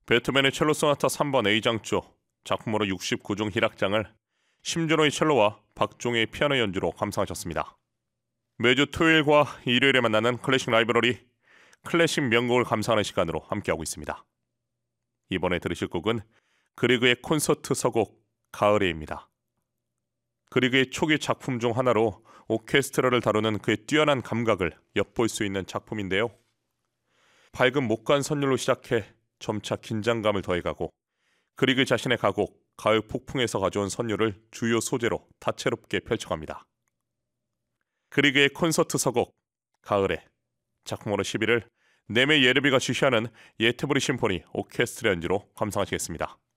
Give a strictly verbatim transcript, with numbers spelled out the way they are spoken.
베토벤의 첼로 소나타 삼 번 A장조, 작품으로 육십구 중 희락장을 심준호의 첼로와 박종의 피아노 연주로 감상하셨습니다. 매주 토요일과 일요일에 만나는 클래식 라이브러리, 클래식 명곡을 감상하는 시간으로 함께하고 있습니다. 이번에 들으실 곡은 그리그의 콘서트 서곡 가을에입니다. 그리그의 초기 작품 중 하나로 오케스트라를 다루는 그의 뛰어난 감각을 엿볼 수 있는 작품인데요. 밝은 목관 선율로 시작해 점차 긴장감을 더해가고 그리그 자신의 가곡 가을 폭풍에서 가져온 선율을 주요 소재로 다채롭게 펼쳐갑니다. 그리그의 콘서트 서곡 가을에, 작품으로 십일 일 네메 예르비가 주시하는 예테부리 심포니 오케스트라 연주로 감상하시겠습니다.